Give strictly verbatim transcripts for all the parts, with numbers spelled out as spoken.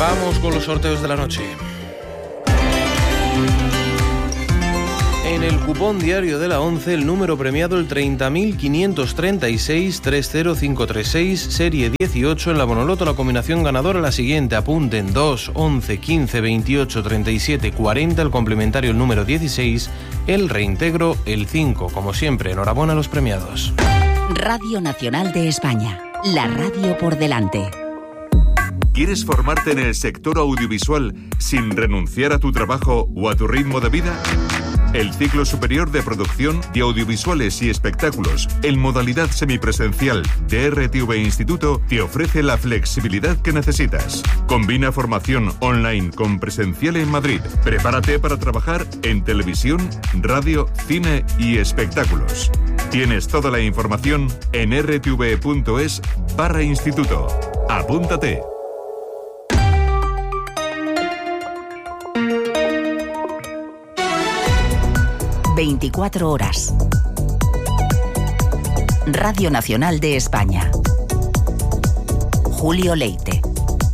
Vamos con los sorteos de la noche. En el cupón diario de la once, el número premiado el treinta mil quinientos treinta y seis treinta mil quinientos treinta y seis, serie dieciocho. En la Bonoloto la combinación ganadora la siguiente. Apunten: dos, once, quince, veintiocho, treinta y siete, cuarenta. El complementario el número dieciséis. El reintegro el cinco. Como siempre, enhorabuena a los premiados. Radio Nacional de España. La radio por delante. ¿Quieres formarte en el sector audiovisual sin renunciar a tu trabajo o a tu ritmo de vida? El ciclo superior de producción de audiovisuales y espectáculos en modalidad semipresencial de R T V Instituto te ofrece la flexibilidad que necesitas. Combina formación online con presencial en Madrid. Prepárate para trabajar en televisión, radio, cine y espectáculos. Tienes toda la información en r t v punto es barra instituto. Apúntate. veinticuatro horas. Radio Nacional de España. Julio Leite.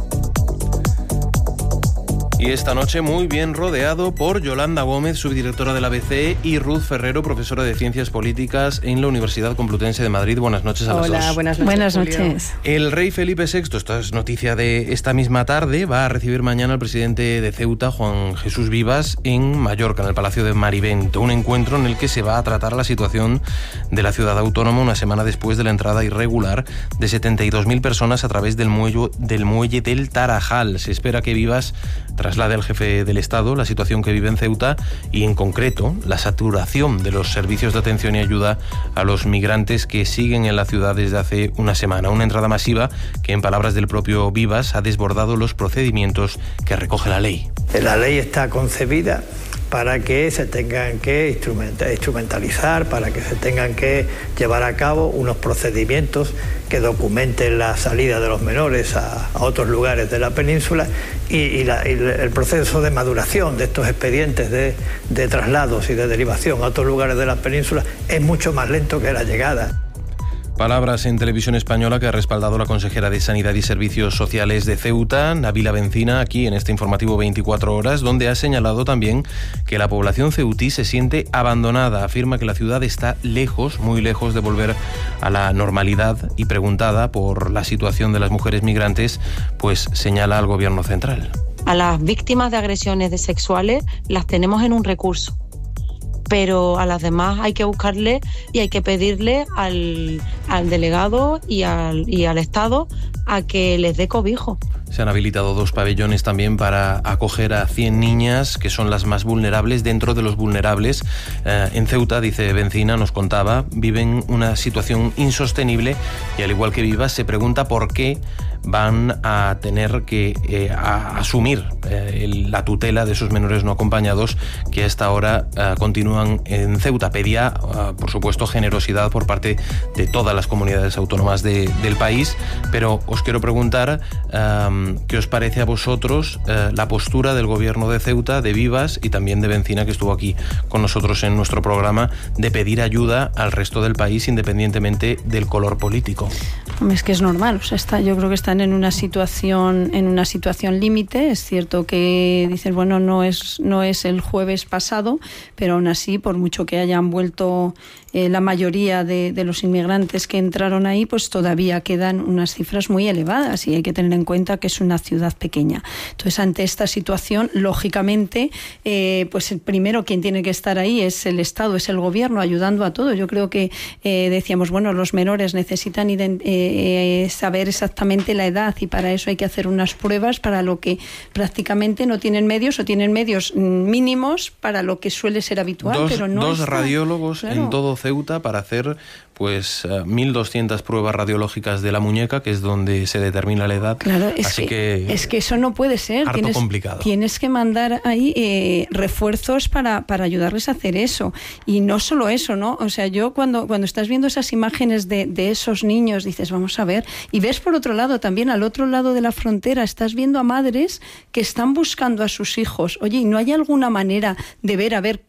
Y esta noche muy bien rodeado por Yolanda Gómez, subdirectora de la A B C, y Ruth Ferrero, profesora de Ciencias Políticas en la Universidad Complutense de Madrid. Buenas noches a las dos. Hola, buenas noches. Buenas Julio. noches. El rey Felipe sexto, esta es noticia de esta misma tarde, va a recibir mañana al presidente de Ceuta, Juan Jesús Vivas, en Mallorca, en el Palacio de Marivento. Un encuentro en el que se va a tratar la situación de la ciudad autónoma una semana después de la entrada irregular de setenta y dos mil personas a través del muelle, del muelle del Tarajal. Se espera que Vivas traslade al jefe del Estado la situación que vive en Ceuta y, en concreto, la saturación de los servicios de atención y ayuda a los migrantes que siguen en la ciudad desde hace una semana. Una entrada masiva que, en palabras del propio Vivas, ha desbordado los procedimientos que recoge la ley. La ley está concebida para que se tengan que instrumentalizar, para que se tengan que llevar a cabo unos procedimientos que documenten la salida de los menores a, a otros lugares de la península y, y, la, y el proceso de maduración de estos expedientes de, de traslados y de derivación a otros lugares de la península es mucho más lento que la llegada. Palabras en Televisión Española que ha respaldado la consejera de Sanidad y Servicios Sociales de Ceuta, Nabila Bencina, aquí en este informativo veinticuatro horas, donde ha señalado también que la población ceutí se siente abandonada. Afirma que la ciudad está lejos, muy lejos de volver a la normalidad y, preguntada por la situación de las mujeres migrantes, pues señala al gobierno central. A las víctimas de agresiones sexuales las tenemos en un recurso, pero a las demás hay que buscarle y hay que pedirle al, al delegado y al, y al Estado a que les dé cobijo. Se han habilitado dos pabellones también para acoger a cien niñas, que son las más vulnerables dentro de los vulnerables. Eh, en Ceuta, dice Bencina, nos contaba, viven una situación insostenible y, al igual que Vivas, se pregunta por qué van a tener que eh, a asumir eh, el, la tutela de esos menores no acompañados que hasta ahora eh, continúan en Ceuta. Pedía, eh, por supuesto, generosidad por parte de todas las comunidades autónomas de, del país, pero os quiero preguntar eh, ¿qué os parece a vosotros eh, la postura del gobierno de Ceuta, de Vivas y también de Bencina, que estuvo aquí con nosotros en nuestro programa, de pedir ayuda al resto del país independientemente del color político? Es que es normal, o sea, está, yo creo que están en una situación en una situación límite. Es cierto que dices, bueno, no es no es el jueves pasado, pero aún así, por mucho que hayan vuelto eh, la mayoría de, de los inmigrantes que entraron ahí, pues todavía quedan unas cifras muy elevadas y hay que tener en cuenta que es una ciudad pequeña. Entonces, ante esta situación, lógicamente, eh, pues el primero quien tiene que estar ahí es el Estado, es el gobierno, ayudando a todo. Yo creo que eh, decíamos, bueno, los menores necesitan ident- eh, saber exactamente la edad y para eso hay que hacer unas pruebas para lo que prácticamente no tienen medios o tienen medios mínimos para lo que suele ser habitual. Dos, pero no dos está, radiólogos claro. en todo Ceuta para hacer pues mil doscientas pruebas radiológicas de la muñeca, que es donde se determina la edad. Claro, es, Así que, que es que eso no puede ser. Harto tienes, complicado. Tienes que mandar ahí eh, refuerzos para, para ayudarles a hacer eso. Y no solo eso, ¿no? O sea, yo cuando, cuando estás viendo esas imágenes de, de esos niños, dices, vamos a ver. Y ves por otro lado, también al otro lado de la frontera, estás viendo a madres que están buscando a sus hijos. Oye, ¿y no hay alguna manera de ver, a ver,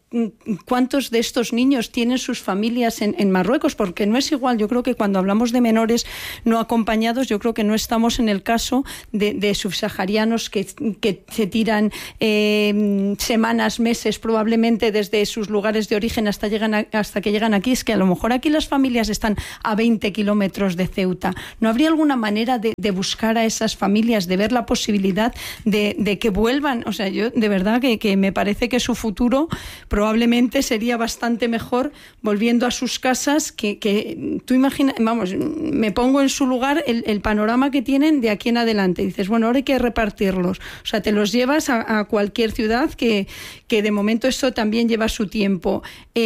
cuántos de estos niños tienen sus familias en, en Marruecos, porque no es igual. Yo creo que cuando hablamos de menores no acompañados, yo creo que no estamos en el caso de, de subsaharianos que, que se tiran eh, semanas, meses probablemente desde sus lugares de origen hasta, llegan a, hasta que llegan aquí. Es que a lo mejor aquí las familias están a veinte kilómetros de Ceuta. ¿No habría alguna manera de, de buscar a esas familias, de ver la posibilidad de, de que vuelvan? O sea, yo de verdad que, que me parece que su futuro probablemente sería bastante mejor volviendo a sus casas, que, que tú imaginas, vamos, me pongo en su lugar el, el panorama que tienen de aquí en adelante. Dices, bueno, ahora hay que repartirlos. O sea, te los llevas a, a cualquier ciudad, que, que de momento esto también lleva su tiempo.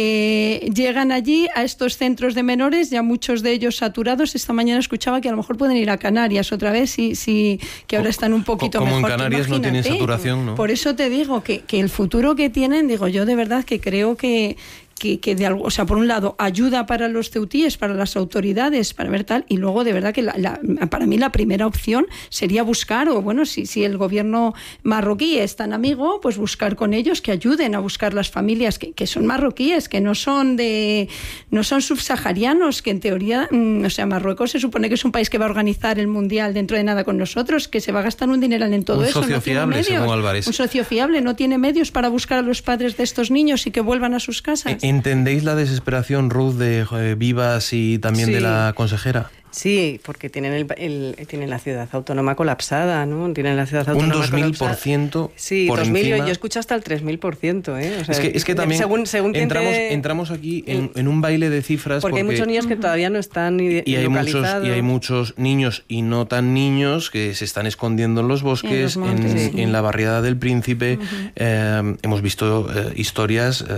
Eh, llegan allí a estos centros de menores, ya muchos de ellos saturados. Esta mañana escuchaba que a lo mejor pueden ir a Canarias otra vez, si, si, que ahora están un poquito como mejor. Como en Canarias no tienen saturación, ¿no? Por eso te digo que, que el futuro que tienen, digo yo de verdad que creo que Que, que de algo, o sea, por un lado ayuda para los ceutíes, para las autoridades, para ver tal, y luego de verdad que la, la, para mí la primera opción sería buscar, o bueno, si, si el gobierno marroquí es tan amigo, pues buscar con ellos que ayuden a buscar las familias que, que son marroquíes, que no son de no son subsaharianos, que en teoría, mmm, o sea, Marruecos se supone que es un país que va a organizar el mundial dentro de nada con nosotros, que se va a gastar un dineral en todo un eso. Un socio no fiable, según Álvarez. Un socio fiable, no tiene medios para buscar a los padres de estos niños y que vuelvan a sus casas. ¿Entendéis la desesperación, Ruth, de eh, Vivas y también sí. de la consejera? Sí, porque tienen el, el tienen la ciudad autónoma colapsada, ¿no? Tienen la ciudad autónoma un dos mil colapsada. por ciento Sí, por dos mil, encima. Yo escucho hasta el tres mil por ciento, ¿eh? O sea, es que, es que también según, según entramos, te... entramos aquí en, en un baile de cifras. Porque, porque hay muchos niños que todavía no están ni y hay localizados. muchos Y hay muchos niños y no tan niños que se están escondiendo en los bosques, en, los montes, en, sí. en la barriada del Príncipe. Uh-huh. eh, hemos visto eh, historias eh,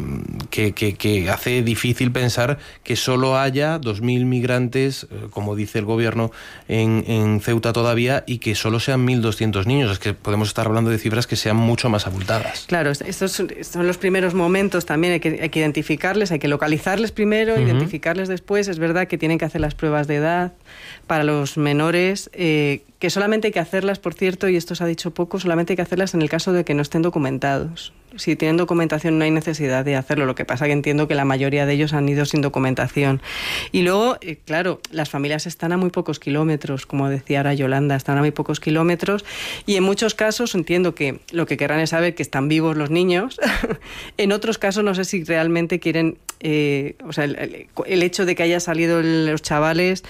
que, que, que hace difícil pensar que solo haya dos mil migrantes, eh, como dice el gobierno, gobierno en, en Ceuta todavía, y que solo sean mil doscientos niños. Es que podemos estar hablando de cifras que sean mucho más abultadas. Claro, estos son los primeros momentos también. Hay que, hay que identificarles, hay que localizarles primero, uh-huh. identificarles después. Es verdad que tienen que hacer las pruebas de edad para los menores, eh, que solamente hay que hacerlas, por cierto, y esto se ha dicho poco, solamente hay que hacerlas en el caso de que no estén documentados. Si tienen documentación no hay necesidad de hacerlo, lo que pasa que entiendo que la mayoría de ellos han ido sin documentación. Y luego, eh, claro, las familias están a muy pocos kilómetros, como decía ahora Yolanda, están a muy pocos kilómetros, y en muchos casos entiendo que lo que querrán es saber que están vivos los niños. En otros casos no sé si realmente quieren, eh, o sea, el, el hecho de que haya salido el, los chavales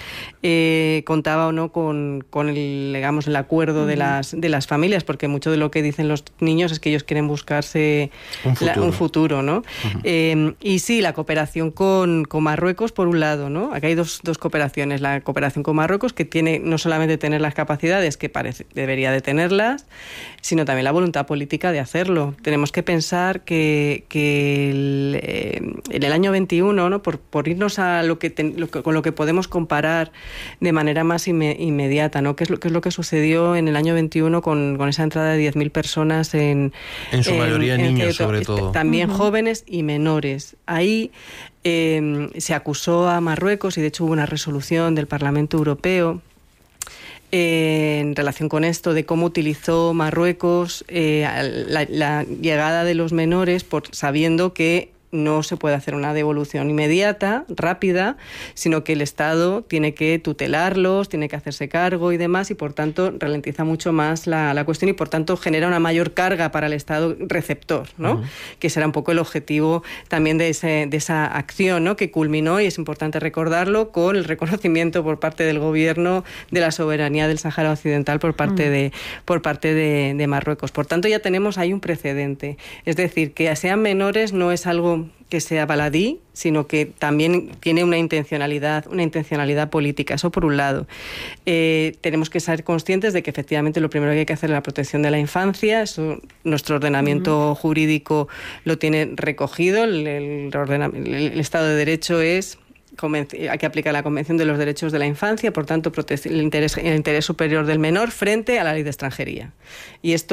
eh, contaba o no con, con el, digamos, el acuerdo uh-huh. de las, de las familias, porque mucho de lo que dicen los niños es que ellos quieren buscarse Un futuro. La, un futuro, ¿no? Uh-huh. Eh, y sí, la cooperación con, con Marruecos, por un lado, ¿no? Aquí hay dos, dos cooperaciones. La cooperación con Marruecos, que tiene no solamente tener las capacidades, que parece, debería de tenerlas, sino también la voluntad política de hacerlo. Tenemos que pensar que, que el, eh, en el año veintiuno, ¿no? Por, por irnos a lo que, ten, lo que con lo que podemos comparar de manera más inme, inmediata, ¿no? ¿Qué es, lo, ¿Qué es lo que sucedió en el año veintiuno con, con esa entrada de diez mil personas en... En su en, mayoría en niños, Ceuta, sobre todo. También uh-huh. jóvenes y menores. Ahí eh, se acusó a Marruecos, y de hecho hubo una resolución del Parlamento Europeo eh, en relación con esto, de cómo utilizó Marruecos eh, la, la llegada de los menores, por, sabiendo que no se puede hacer una devolución inmediata, rápida, sino que el Estado tiene que tutelarlos, tiene que hacerse cargo y demás, y por tanto ralentiza mucho más la, la cuestión, y por tanto genera una mayor carga para el Estado receptor, ¿no? Uh-huh. Que será un poco el objetivo también de, ese, de esa acción, ¿no? Que culminó, y es importante recordarlo, con el reconocimiento por parte del gobierno de la soberanía del Sáhara Occidental por parte, uh-huh. de, por parte de, de Marruecos. Por tanto, ya tenemos ahí un precedente. Es decir, que sean menores no es algo que sea baladí, sino que también tiene una intencionalidad, una intencionalidad política. Eso por un lado. Eh, tenemos que ser conscientes de que efectivamente lo primero que hay que hacer es la protección de la infancia. Eso nuestro ordenamiento uh-huh. jurídico lo tiene recogido. El, el, ordena, el, el Estado de Derecho es... hay que aplicar la Convención de los Derechos de la Infancia, por tanto, protege el interés, el interés superior del menor frente a la ley de extranjería. Y esto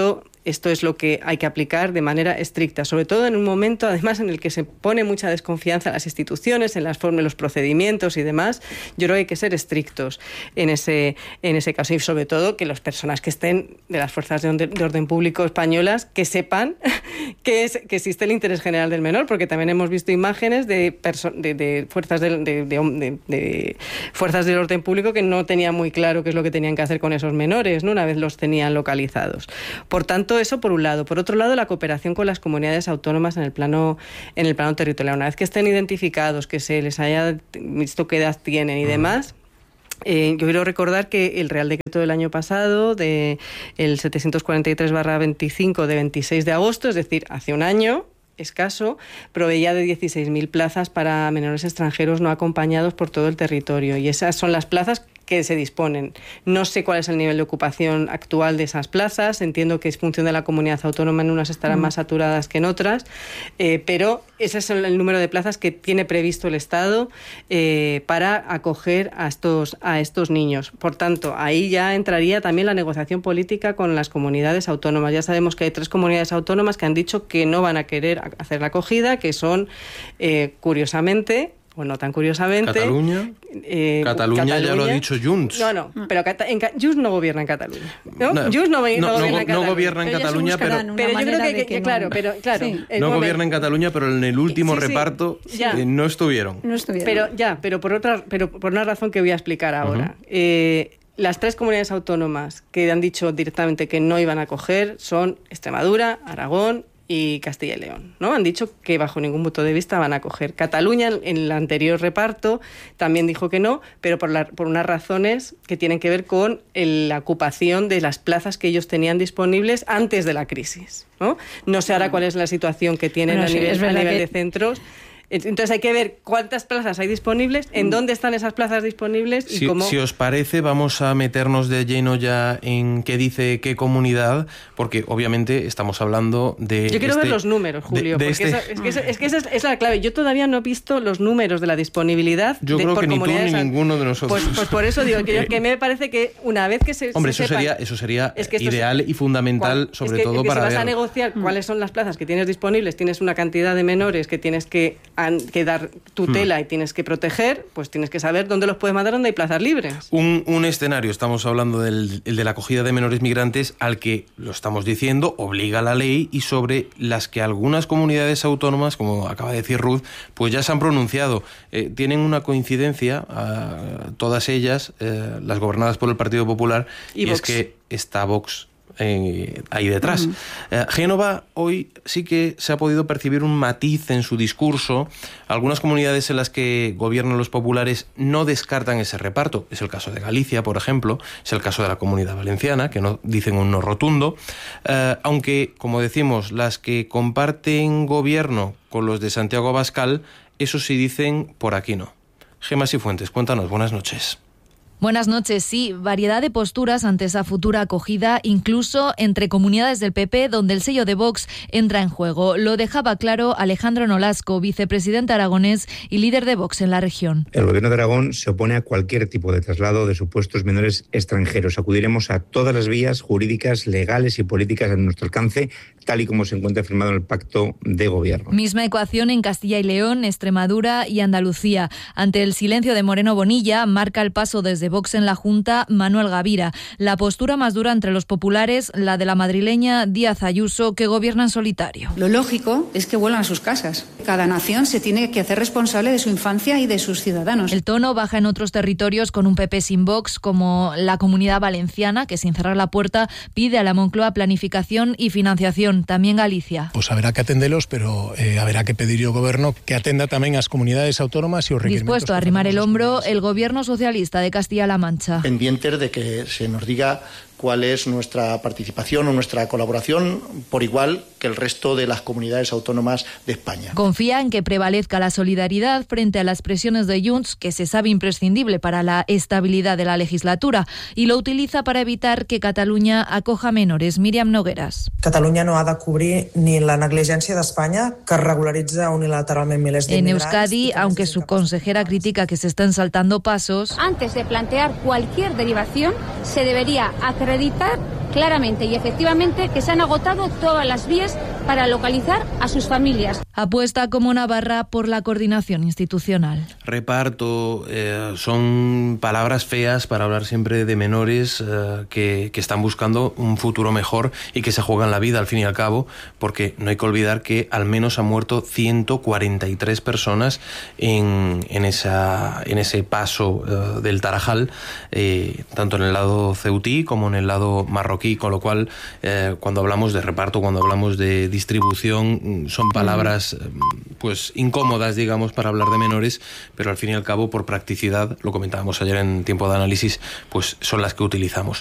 esto es lo que hay que aplicar de manera estricta, sobre todo en un momento, además, en el que se pone mucha desconfianza en las instituciones, en las formas, los procedimientos y demás. Yo creo que hay que ser estrictos en ese, en ese caso, y sobre todo que las personas que estén de las fuerzas de orden, de orden público españolas que sepan que, es, que existe el interés general del menor, porque también hemos visto imágenes de, perso- de, de, fuerzas de, de, de, de, de fuerzas del orden público que no tenían muy claro qué es lo que tenían que hacer con esos menores, ¿no? Una vez los tenían localizados. Por tanto, eso por un lado. Por otro lado, la cooperación con las comunidades autónomas en el plano, en el plano territorial. Una vez que estén identificados, que se les haya visto qué edad tienen y demás, Eh, yo quiero recordar que el Real Decreto del año pasado, de el setecientos cuarenta y tres barra veinticinco de veintiséis de agosto, es decir, hace un año escaso, proveía de dieciséis mil plazas para menores extranjeros no acompañados por todo el territorio. Y esas son las plazas que se disponen. No sé cuál es el nivel de ocupación actual de esas plazas, entiendo que es función de la comunidad autónoma, en unas estarán mm. más saturadas que en otras, eh, pero ese es el número de plazas que tiene previsto el Estado eh, para acoger a estos, a estos niños. Por tanto, ahí ya entraría también la negociación política con las comunidades autónomas. Ya sabemos que hay tres comunidades autónomas que han dicho que no van a querer hacer la acogida, que son, eh, curiosamente, o no tan curiosamente... ¿Cataluña? Eh, Cataluña, Cataluña ya lo ha dicho Junts. No, no, pero Cata- en, Junts no gobierna en Cataluña. ¿no? No, Junts no, no, no, no, gobierna no, en Cataluña. No gobierna en pero Cataluña, pero... Pero yo creo que, que, que no. claro, pero claro... Sí. Eh, no no gobierna en Cataluña, pero en el último sí, sí, reparto ya. eh, no estuvieron. No estuvieron. Pero ya, pero por otra, pero por una razón que voy a explicar ahora. Uh-huh. Eh, las tres comunidades autónomas que han dicho directamente que no iban a acoger son Extremadura, Aragón y Castilla y León, ¿no? Han dicho que bajo ningún punto de vista van a acoger. Cataluña, en el anterior reparto, también dijo que no, pero por, la, por unas razones que tienen que ver con el, la ocupación de las plazas que ellos tenían disponibles antes de la crisis, ¿no? No sé ahora cuál es la situación que tienen bueno, a nivel, sí, a nivel que... de centros. Entonces hay que ver cuántas plazas hay disponibles, en dónde están esas plazas disponibles y si, cómo... Si os parece, vamos a meternos de lleno ya en qué dice qué comunidad, porque obviamente estamos hablando de... Yo quiero este, ver los números, Julio, de, de porque este... esa, es que, esa, es, que esa es la clave. Yo todavía no he visto los números de la disponibilidad. Yo de, creo por que ni tú ni a... ninguno de nosotros. Pues, pues por eso digo que, yo, que me parece que una vez que se Hombre, se eso, sepa, sería, eso sería es que ideal es, y fundamental, cual, sobre es que, todo es que para si vas ver... a negociar cuáles son las plazas que tienes disponibles, tienes una cantidad de menores que tienes que, que dar tutela hmm. y tienes que proteger, pues tienes que saber dónde los puedes mandar, dónde hay plazas libres. Un, un escenario, estamos hablando del el de la acogida de menores migrantes, al que, lo estamos diciendo, obliga la ley y sobre las que algunas comunidades autónomas, como acaba de decir Ruth, pues ya se han pronunciado. Eh, tienen una coincidencia, uh, todas ellas, eh, las gobernadas por el Partido Popular, y, y es que está Vox Eh, ahí detrás. Uh-huh. eh, Génova hoy sí que se ha podido percibir un matiz en su discurso. Algunas comunidades en las que gobiernan los populares no descartan ese reparto. Es el caso de Galicia, por ejemplo, es el caso de la Comunidad Valenciana, que no dicen un no rotundo, eh, aunque, como decimos, las que comparten gobierno con los de Santiago Abascal, eso sí dicen por aquí no. Gemma Cifuentes, cuéntanos, buenas noches. Buenas noches. Sí, variedad de posturas ante esa futura acogida, incluso entre comunidades del P P, donde el sello de Vox entra en juego. Lo dejaba claro Alejandro Nolasco, vicepresidente aragonés y líder de Vox en la región. El Gobierno de Aragón se opone a cualquier tipo de traslado de supuestos menores extranjeros. Acudiremos a todas las vías jurídicas, legales y políticas a nuestro alcance, tal y como se encuentra firmado en el Pacto de Gobierno. Misma ecuación en Castilla y León, Extremadura y Andalucía. Ante el silencio de Moreno Bonilla, marca el paso desde Vox en la Junta Manuel Gavira. La postura más dura entre los populares, la de la madrileña Díaz Ayuso, que gobierna en solitario. Lo lógico es que vuelvan a sus casas. Cada nación se tiene que hacer responsable de su infancia y de sus ciudadanos. El tono baja en otros territorios con un P P sin Vox, como la Comunidad Valenciana, que sin cerrar la puerta pide a la Moncloa planificación y financiación. También Galicia. Pues haberá que atendelos, pero eh, haberá que pedir ao goberno que atenda tamén as comunidades autónomas e os requerimentos. Dispuesto a arrimar el hombro el gobierno socialista de Castilla-La Mancha. Pendientes de que se nos diga cuál es nuestra participación o nuestra colaboración por igual que el resto de las comunidades autónomas de España. Confía en que prevalezca la solidaridad frente a las presiones de Junts, que se sabe imprescindible para la estabilidad de la legislatura, y lo utiliza para evitar que Cataluña acoja menores. Míriam Nogueras. Cataluña no ha de cubrir ni la negligència d'Espanya, que regularitza unilateralment milers de En Euskadi, aunque su consejera critica que se están saltando pasos, antes de plantear cualquier derivación, se debería acreditar acreditar claramente y efectivamente que se han agotado todas las vías para localizar a sus familias. Apuesta como Navarra por la coordinación institucional. Reparto, eh, son palabras feas para hablar siempre de menores eh, que, que están buscando un futuro mejor y que se juegan la vida al fin y al cabo, porque no hay que olvidar que al menos han muerto ciento cuarenta y tres personas en, en, esa, en ese paso eh, del Tarajal, eh, tanto en el lado ceutí como en el lado marroquí, con lo cual eh, cuando hablamos de reparto, cuando hablamos de distribución, son palabras pues incómodas, digamos, para hablar de menores, pero al fin y al cabo, por practicidad, lo comentábamos ayer en Tiempo de Análisis, pues son las que utilizamos.